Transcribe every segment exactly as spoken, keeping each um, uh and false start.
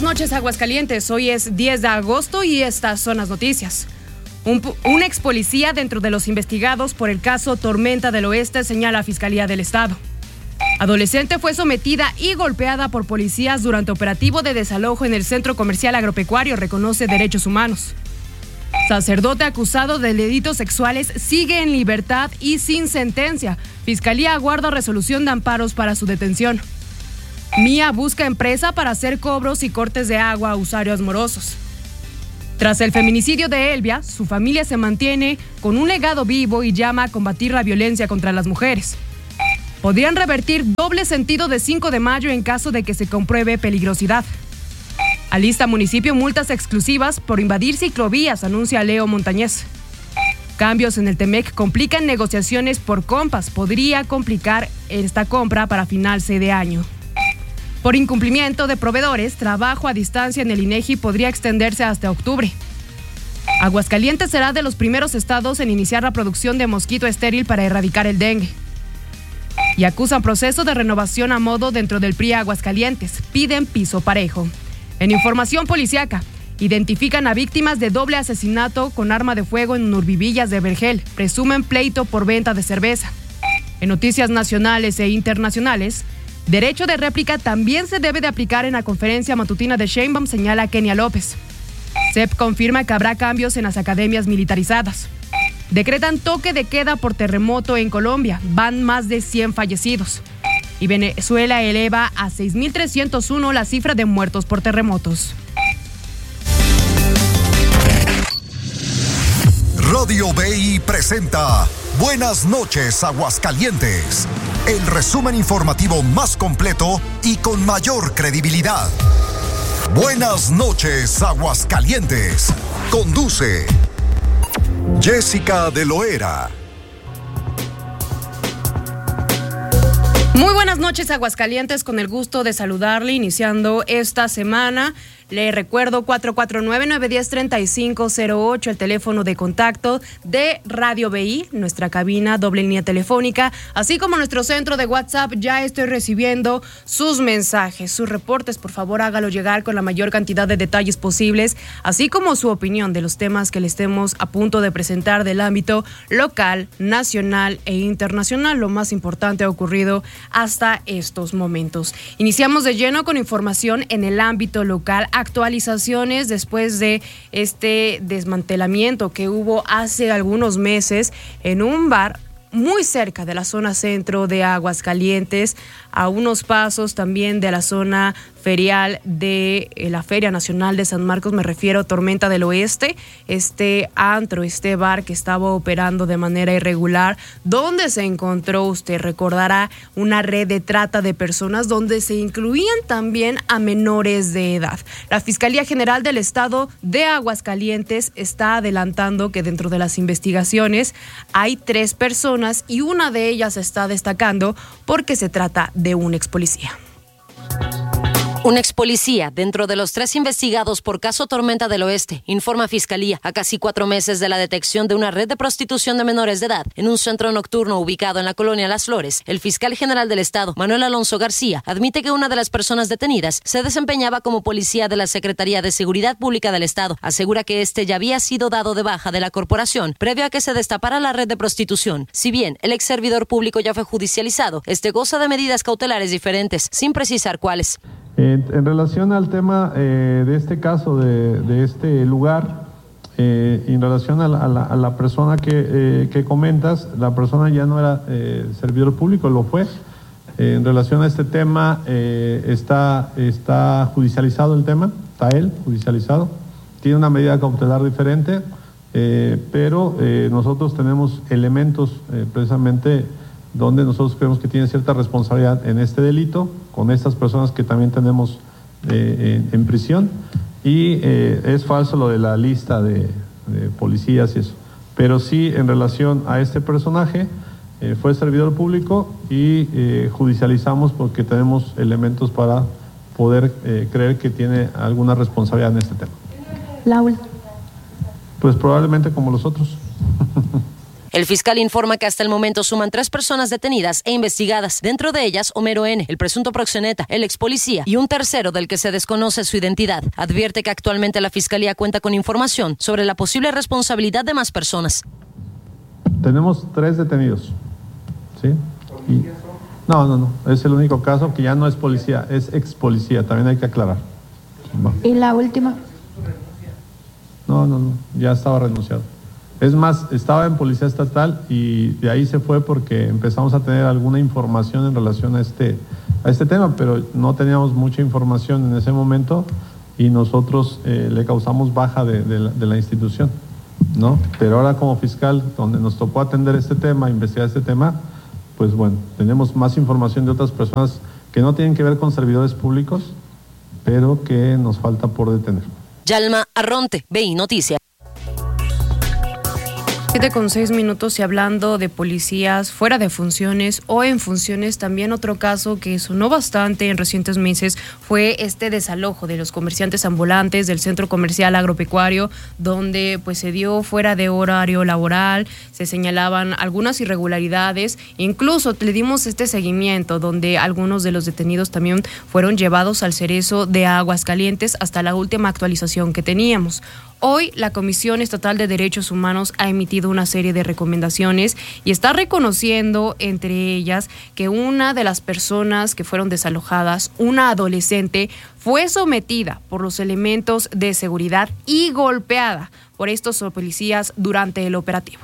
noches, Aguascalientes. Hoy es diez de agosto y estas son las noticias. Un, un ex policía dentro de los investigados por el caso Tormenta del Oeste, señala Fiscalía del Estado. Adolescente fue sometida y golpeada por policías durante operativo de desalojo en el Centro Comercial Agropecuario, reconoce Derechos Humanos. Sacerdote acusado de delitos sexuales sigue en libertad y sin sentencia. Fiscalía aguarda resolución de amparos para su detención. Mía busca empresa para hacer cobros y cortes de agua a usuarios morosos. Tras el feminicidio de Elvia, su familia se mantiene con un legado vivo y llama a combatir la violencia contra las mujeres. Podrían revertir doble sentido de cinco de mayo en caso de que se compruebe peligrosidad. Alista municipio multas exclusivas por invadir ciclovías, anuncia Leo Montañez. Cambios en el Temec complican negociaciones por compas. Podría complicar esta compra para finales de año. Por incumplimiento de proveedores, trabajo a distancia en el INEGI podría extenderse hasta octubre. Aguascalientes será de los primeros estados en iniciar la producción de mosquito estéril para erradicar el dengue. Y acusan proceso de renovación a modo dentro del P R I Aguascalientes. Piden piso parejo. En información policiaca, identifican a víctimas de doble asesinato con arma de fuego en Nurvivillas de Vergel. Presumen pleito por venta de cerveza. En noticias nacionales e internacionales, derecho de réplica también se debe de aplicar en la conferencia matutina de Sheinbaum, señala Kenia López. C E P confirma que habrá cambios en las academias militarizadas. Decretan toque de queda por terremoto en Colombia. Van más de cien fallecidos. Y Venezuela eleva a seis mil trescientos uno la cifra de muertos por terremotos. Radio B I presenta Buenas noches, Aguascalientes. El resumen informativo más completo y con mayor credibilidad. Buenas noches, Aguascalientes. Conduce Jessica de Loera. Muy buenas noches, Aguascalientes, con el gusto de saludarle iniciando esta semana. Le recuerdo cuatro cuatro nueve, nueve uno cero, tres cinco cero ocho, el teléfono de contacto de Radio B I, nuestra cabina, doble línea telefónica, así como nuestro centro de WhatsApp. Ya estoy recibiendo sus mensajes, sus reportes. Por favor, hágalo llegar con la mayor cantidad de detalles posibles, así como su opinión de los temas que le estemos a punto de presentar del ámbito local, nacional e internacional. Lo más importante ha ocurrido hasta estos momentos. Iniciamos de lleno con información en el ámbito local. Actualizaciones después de este desmantelamiento que hubo hace algunos meses en un bar muy cerca de la zona centro de Aguascalientes, a unos pasos también de la zona ferial de la Feria Nacional de San Marcos, me refiero a Tormenta del Oeste, este antro, este bar que estaba operando de manera irregular, donde se encontró, usted recordará, una red de trata de personas donde se incluían también a menores de edad. La Fiscalía General del Estado de Aguascalientes está adelantando que dentro de las investigaciones hay tres personas y una de ellas está destacando porque se trata de un ex policía. Un ex policía dentro de los tres investigados por caso Tormenta del Oeste, informa Fiscalía, a casi cuatro meses de la detección de una red de prostitución de menores de edad en un centro nocturno ubicado en la colonia Las Flores. El fiscal general del Estado, Manuel Alonso García, admite que una de las personas detenidas se desempeñaba como policía de la Secretaría de Seguridad Pública del Estado. Asegura que este ya había sido dado de baja de la corporación previo a que se destapara la red de prostitución. Si bien el ex servidor público ya fue judicializado, este goza de medidas cautelares diferentes, sin precisar cuáles. En, en relación al tema eh, de este caso, de, de este lugar, eh, en relación a la, a la, a la persona que, eh, que comentas, la persona ya no era eh, servidor público, lo fue. Eh, en relación a este tema, eh, está, está judicializado el tema, está él judicializado, tiene una medida cautelar diferente, eh, pero eh, nosotros tenemos elementos eh, precisamente donde nosotros creemos que tiene cierta responsabilidad en este delito, con estas personas que también tenemos eh, en, en prisión, y eh, es falso lo de la lista de, de policías y eso, pero sí en relación a este personaje, eh, fue servidor público y eh, judicializamos porque tenemos elementos para poder eh, creer que tiene alguna responsabilidad en este tema. Laura. Pues probablemente como los otros. El fiscal informa que hasta el momento suman tres personas detenidas e investigadas, dentro de ellas Homero N., el presunto proxeneta, el ex policía y un tercero del que se desconoce su identidad. Advierte que actualmente la fiscalía cuenta con información sobre la posible responsabilidad de más personas. Tenemos tres detenidos, ¿sí? Y, no, no, no, es el único caso que ya no es policía, es ex policía, también hay que aclarar. Va. ¿Y la última? No, no, no, ya estaba renunciado. Es más, estaba en Policía Estatal y de ahí se fue porque empezamos a tener alguna información en relación a este, a este tema, pero no teníamos mucha información en ese momento y nosotros eh, le causamos baja de, de, la, de la institución, ¿no? Pero ahora como fiscal, donde nos tocó atender este tema, investigar este tema, pues bueno, tenemos más información de otras personas que no tienen que ver con servidores públicos, pero que nos falta por detener. Yalma Arronte, B I Noticias. siete con seis minutos y hablando de policías fuera de funciones o en funciones, también otro caso que sonó bastante en recientes meses fue este desalojo de los comerciantes ambulantes del centro comercial agropecuario, donde pues se dio fuera de horario laboral, se señalaban algunas irregularidades, incluso le dimos este seguimiento donde algunos de los detenidos también fueron llevados al Cerezo de Aguascalientes hasta la última actualización que teníamos. Hoy la Comisión Estatal de Derechos Humanos ha emitido una serie de recomendaciones y está reconociendo entre ellas que una de las personas que fueron desalojadas, una adolescente, fue sometida por los elementos de seguridad y golpeada por estos policías durante el operativo.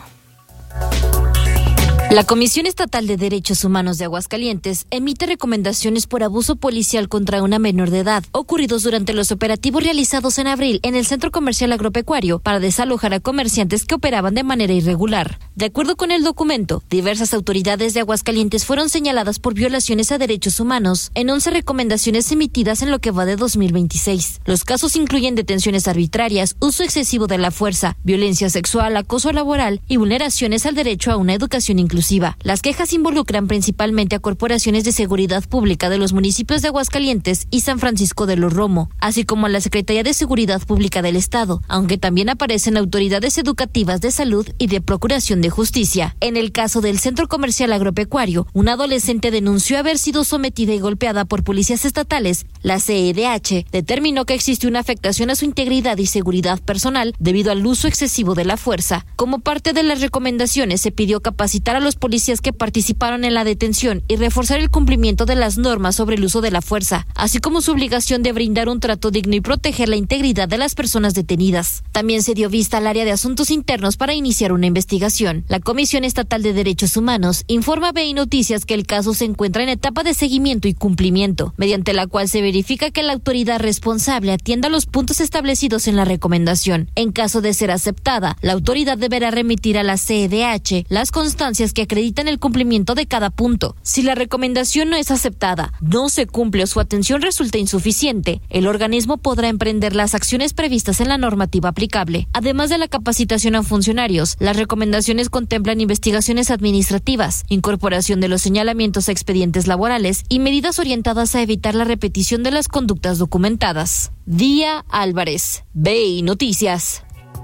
La Comisión Estatal de Derechos Humanos de Aguascalientes emite recomendaciones por abuso policial contra una menor de edad, ocurridos durante los operativos realizados en abril en el Centro Comercial Agropecuario para desalojar a comerciantes que operaban de manera irregular. De acuerdo con el documento, diversas autoridades de Aguascalientes fueron señaladas por violaciones a derechos humanos en once recomendaciones emitidas en lo que va de dos mil veintiséis. Los casos incluyen detenciones arbitrarias, uso excesivo de la fuerza, violencia sexual, acoso laboral y vulneraciones al derecho a una educación inclusiva. Las quejas involucran principalmente a corporaciones de seguridad pública de los municipios de Aguascalientes y San Francisco de los Romo, así como a la Secretaría de Seguridad Pública del Estado, aunque también aparecen autoridades educativas de salud y de procuración de justicia. En el caso del Centro Comercial Agropecuario, una adolescente denunció haber sido sometida y golpeada por policías estatales. La C E D H determinó que existe una afectación a su integridad y seguridad personal debido al uso excesivo de la fuerza. Como parte de las recomendaciones, se pidió capacitar a los policías que participaron en la detención y reforzar el cumplimiento de las normas sobre el uso de la fuerza, así como su obligación de brindar un trato digno y proteger la integridad de las personas detenidas. También se dio vista al área de asuntos internos para iniciar una investigación. La Comisión Estatal de Derechos Humanos informa a B I Noticias que el caso se encuentra en etapa de seguimiento y cumplimiento, mediante la cual se verifica que la autoridad responsable atienda los puntos establecidos en la recomendación. En caso de ser aceptada, la autoridad deberá remitir a la C E D H las constancias que acreditan el cumplimiento de cada punto. Si la recomendación no es aceptada, no se cumple o su atención resulta insuficiente, el organismo podrá emprender las acciones previstas en la normativa aplicable. Además de la capacitación a funcionarios, las recomendaciones contemplan investigaciones administrativas, incorporación de los señalamientos a expedientes laborales y medidas orientadas a evitar la repetición de las conductas documentadas. Día Álvarez, B I Noticias.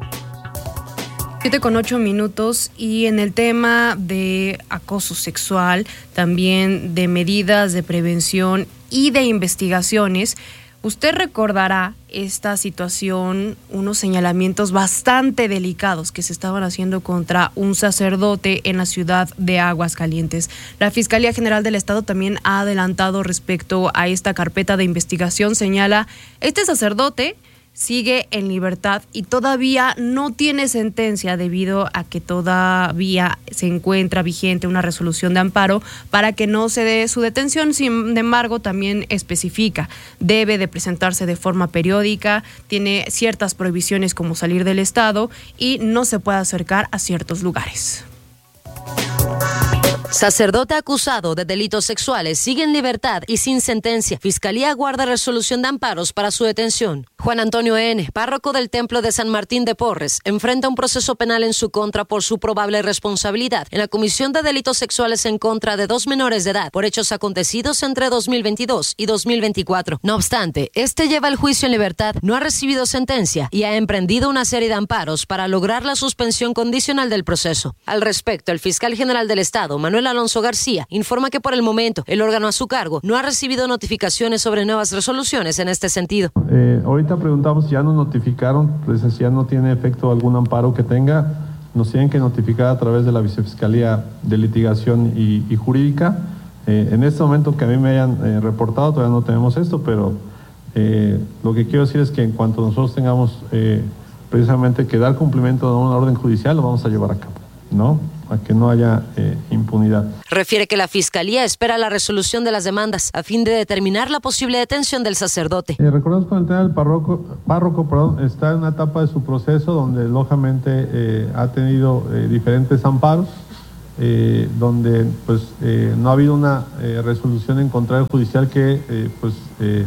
siete con ocho minutos y en el tema de acoso sexual, también de medidas de prevención y de investigaciones, usted recordará esta situación, unos señalamientos bastante delicados que se estaban haciendo contra un sacerdote en la ciudad de Aguascalientes. La Fiscalía General del Estado también ha adelantado respecto a esta carpeta de investigación, señala, este sacerdote sigue en libertad y todavía no tiene sentencia debido a que todavía se encuentra vigente una resolución de amparo para que no se dé su detención. Sin embargo, también especifica, debe de presentarse de forma periódica, tiene ciertas prohibiciones como salir del estado y no se puede acercar a ciertos lugares. Sacerdote acusado de delitos sexuales sigue en libertad y sin sentencia. Fiscalía guarda resolución de amparos para su detención. Juan Antonio N., párroco del Templo de San Martín de Porres, enfrenta un proceso penal en su contra por su probable responsabilidad en la comisión de delitos sexuales en contra de dos menores de edad por hechos acontecidos entre dos mil veintidós y dos mil veinticuatro. No obstante, este lleva el juicio en libertad, no ha recibido sentencia y ha emprendido una serie de amparos para lograr la suspensión condicional del proceso. Al respecto, el fiscal general del Estado, Manuel Alonso García, informa que por el momento el órgano a su cargo no ha recibido notificaciones sobre nuevas resoluciones en este sentido. Eh, ahorita preguntamos si ya nos notificaron, pues si ya no tiene efecto algún amparo que tenga, nos tienen que notificar a través de la Vicefiscalía de Litigación y, y Jurídica. Eh, en este momento que a mí me hayan eh, reportado, todavía no tenemos esto, pero eh, lo que quiero decir es que en cuanto nosotros tengamos eh, precisamente que dar cumplimiento a una orden judicial, lo vamos a llevar a cabo, ¿no? A que no haya eh, impunidad. Refiere que la Fiscalía espera la resolución de las demandas a fin de determinar la posible detención del sacerdote. Eh, recordemos que el tema del párroco, párroco perdón, está en una etapa de su proceso donde lógicamente eh, ha tenido eh, diferentes amparos, eh, donde pues eh, no ha habido una eh, resolución en contra del judicial que eh, pues eh,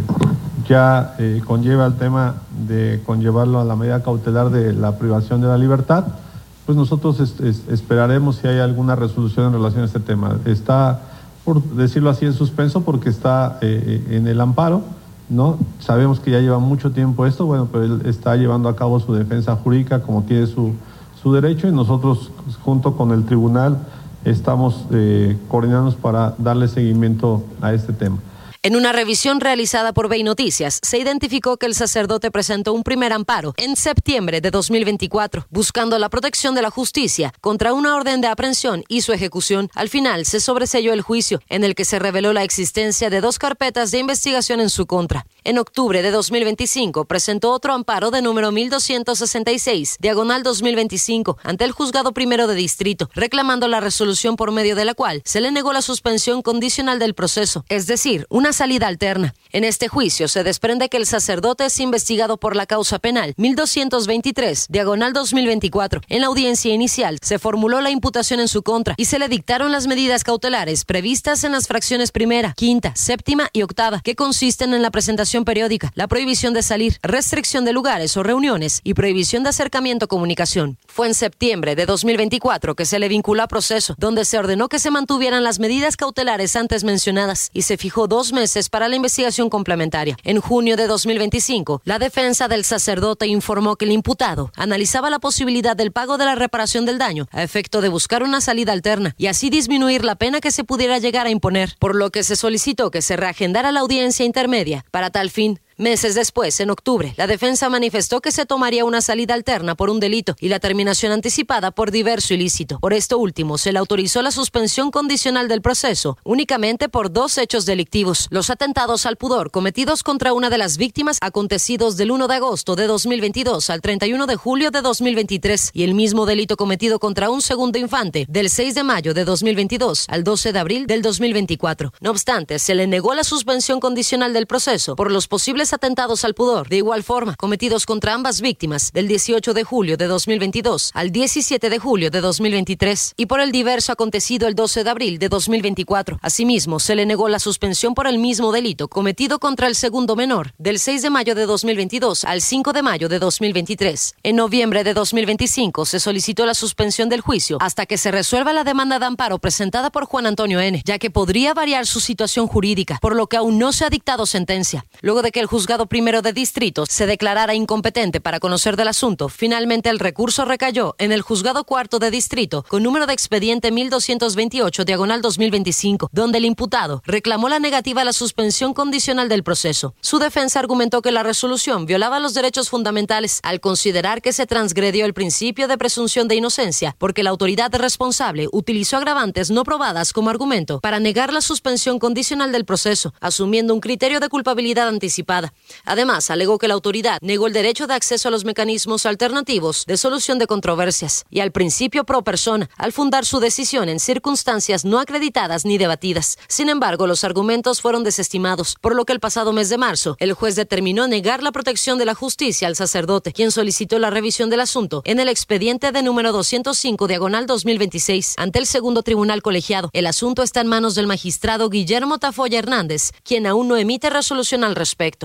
ya eh, conlleva el tema de conllevarlo a la medida cautelar de la privación de la libertad. Pues nosotros es, es, esperaremos si hay alguna resolución en relación a este tema. Está, por decirlo así, en suspenso porque está eh, en el amparo, ¿no? Sabemos que ya lleva mucho tiempo esto, bueno, pero él está llevando a cabo su defensa jurídica como tiene su, su derecho y nosotros junto con el tribunal estamos eh, coordinándonos para darle seguimiento a este tema. En una revisión realizada por B I Noticias, se identificó que el sacerdote presentó un primer amparo en septiembre de dos mil veinticuatro, buscando la protección de la justicia contra una orden de aprehensión y su ejecución. Al final, se sobreseyó el juicio, en el que se reveló la existencia de dos carpetas de investigación en su contra. En octubre de dos mil veinticinco, presentó otro amparo de número mil doscientos sesenta y seis, diagonal dos mil veinticinco, ante el Juzgado Primero de Distrito, reclamando la resolución por medio de la cual se le negó la suspensión condicional del proceso, es decir, una salida alterna. En este juicio se desprende que el sacerdote es investigado por la causa penal mil doscientos veintitrés, diagonal dos mil veinticuatro. En la audiencia inicial se formuló la imputación en su contra y se le dictaron las medidas cautelares previstas en las fracciones primera, quinta, séptima y octava, que consisten en la presentación periódica, la prohibición de salir, restricción de lugares o reuniones y prohibición de acercamiento o comunicación. Fue en septiembre de dos mil veinticuatro que se le vinculó a proceso, donde se ordenó que se mantuvieran las medidas cautelares antes mencionadas y se fijó dos meses para la investigación complementaria. En junio de dos mil veinticinco, la defensa del sacerdote informó que el imputado analizaba la posibilidad del pago de la reparación del daño a efecto de buscar una salida alterna y así disminuir la pena que se pudiera llegar a imponer, por lo que se solicitó que se reagendara la audiencia intermedia para tal fin. Meses después, en octubre, la defensa manifestó que se tomaría una salida alterna por un delito y la terminación anticipada por diverso ilícito. Por esto último, se le autorizó la suspensión condicional del proceso únicamente por dos hechos delictivos: los atentados al pudor cometidos contra una de las víctimas acontecidos del uno de agosto de dos mil veintidós al treinta y uno de julio de dos mil veintitrés y el mismo delito cometido contra un segundo infante del seis de mayo de dos mil veintidós al doce de abril del dos mil veinticuatro. No obstante, se le negó la suspensión condicional del proceso por los posibles atentados al pudor, de igual forma, cometidos contra ambas víctimas del dieciocho de julio de dos mil veintidós al diecisiete de julio de dos mil veintitrés y por el diverso acontecido el doce de abril de dos mil veinticuatro. Asimismo, se le negó la suspensión por el mismo delito cometido contra el segundo menor del seis de mayo de dos mil veintidós al cinco de mayo de dos mil veintitrés. En noviembre de dos mil veinticinco se solicitó la suspensión del juicio hasta que se resuelva la demanda de amparo presentada por Juan Antonio N., ya que podría variar su situación jurídica, por lo que aún no se ha dictado sentencia. Luego de que el Juzgado Primero de Distrito se declarara incompetente para conocer del asunto, finalmente el recurso recayó en el Juzgado Cuarto de Distrito con número de expediente mil doscientos veintiocho, diagonal dos mil veinticinco, donde el imputado reclamó la negativa a la suspensión condicional del proceso. Su defensa argumentó que la resolución violaba los derechos fundamentales al considerar que se transgredió el principio de presunción de inocencia porque la autoridad responsable utilizó agravantes no probadas como argumento para negar la suspensión condicional del proceso, asumiendo un criterio de culpabilidad anticipada. Además, alegó que la autoridad negó el derecho de acceso a los mecanismos alternativos de solución de controversias y al principio pro persona, al fundar su decisión en circunstancias no acreditadas ni debatidas. Sin embargo, los argumentos fueron desestimados, por lo que el pasado mes de marzo, el juez determinó negar la protección de la justicia al sacerdote, quien solicitó la revisión del asunto en el expediente de número doscientos cinco, diagonal dos mil veintiséis, ante el segundo tribunal colegiado. El asunto está en manos del magistrado Guillermo Tafoya Hernández, quien aún no emite resolución al respecto.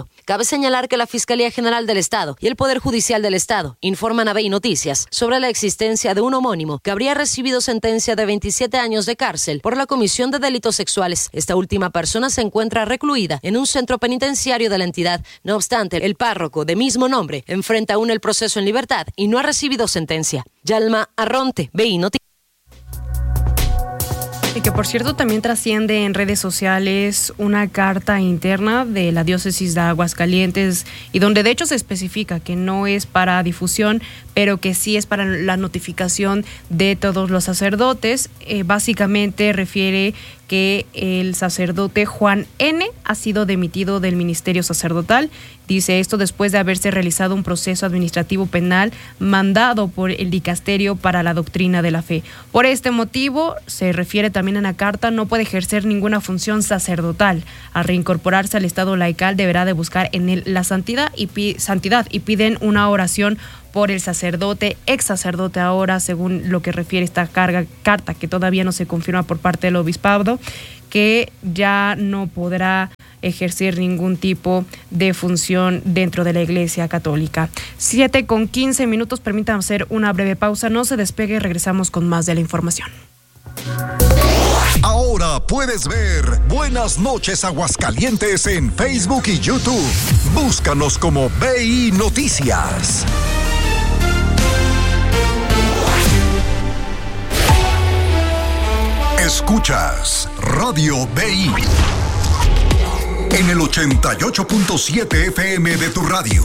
Cabe señalar que la Fiscalía General del Estado y el Poder Judicial del Estado informan a B I Noticias sobre la existencia de un homónimo que habría recibido sentencia de veintisiete años de cárcel por la comisión de delitos sexuales. Esta última persona se encuentra recluida en un centro penitenciario de la entidad. No obstante, el párroco de mismo nombre enfrenta aún el proceso en libertad y no ha recibido sentencia. Yalma Arronte, B I Noticias. Y que por cierto también trasciende en redes sociales una carta interna de la diócesis de Aguascalientes y donde de hecho se especifica que no es para difusión, pero que sí es para la notificación de todos los sacerdotes. Eh, básicamente refiere que el sacerdote Juan N. ha sido dimitido del ministerio sacerdotal. Dice esto después de haberse realizado un proceso administrativo penal mandado por el Dicasterio para la Doctrina de la Fe. Por este motivo, se refiere también en la carta, no puede ejercer ninguna función sacerdotal. Al reincorporarse al estado laical deberá de buscar en él la santidad y, pi- santidad y piden una oración por el sacerdote, ex sacerdote ahora, según lo que refiere esta carga, carta que todavía no se confirma por parte del obispado, que ya no podrá ejercer ningún tipo de función dentro de la Iglesia Católica. Siete con quince minutos, permítanme hacer una breve pausa, no se despegue, regresamos con más de la información. Ahora puedes ver Buenas noches Aguascalientes en Facebook y YouTube. Búscanos como B I Noticias. Escuchas Radio B I en el ochenta y ocho punto siete F M de tu radio.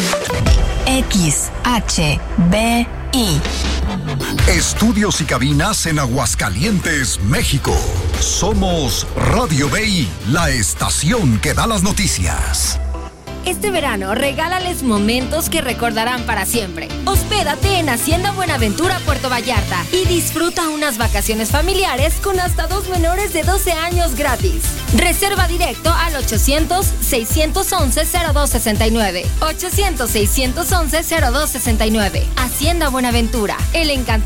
X H B I. Estudios y cabinas en Aguascalientes, México. Somos Radio B I, la estación que da las noticias. Este verano, regálales momentos que recordarán para siempre. Hospédate en Hacienda Buenaventura, Puerto Vallarta y disfruta unas vacaciones familiares con hasta dos menores de doce años gratis. Reserva directo al ochocientos, seiscientos once, cero dos sesenta y nueve. ochocientos, seiscientos once, cero dos sesenta y nueve. Hacienda Buenaventura, el encanto